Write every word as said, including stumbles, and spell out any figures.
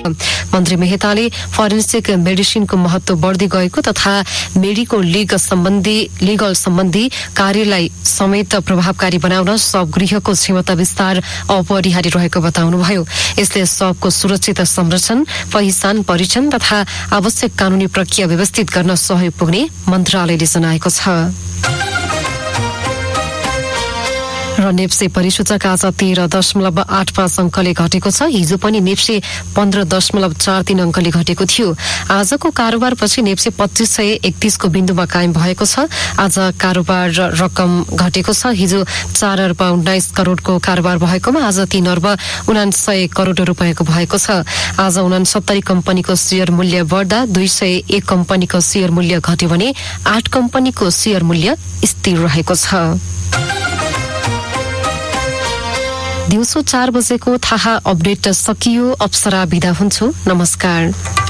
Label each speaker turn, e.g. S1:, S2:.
S1: मन्त्री मेहताले फरेन्सिक मेडिसिनको महत्व बढ्दै गएको तथा मेडिको लिग सम्बन्धी लिगल सम्बन्धी कार्यलाई समेत प्रभावकारी बनाउन शवगृहको क्षमता विस्तार अपरिहार्य रहेको बताउनुभयो। यसले शवको सुरक्षित संरक्षण, पहिचान, परीक्षण तथा आवश्यक कानूनी प्रक्रिया व्यवस्थित गर्न सहयोग पुग्ने मन्त्रालयले जनाएको छ। र नेप्से परिसूचक आज तेह्र दशमलव आठ पाँच अङ्कले घटेको छ। हिजो पनि नेप्से पन्ध्र दशमलव चार तीन अङ्कले घटेको थियो। आजको कारोबारपछि नेप्से पच्चिस सय एकतीसको बिन्दुमा कायम भएको छ। आज कारोबार रकम घटेको छ। हिजो चार अर्ब उन्नाइस करोडको कारोबार भएकोमा आज तीन अर्ब उनासय करोड रुपियाँको भएको छ। आज उनासत्तरी कम्पनीको शेयर मूल्य बढ्दा दुई सय एक कम्पनीको शेयर मूल्य घट्यो भने आठ कम्पनीको शेयर मूल्य स्थिर रहेको छ। दिउँसो चार बजेको थाहा अपडेट सकियो। अप्सरा बिदा हुन्छु। नमस्कार।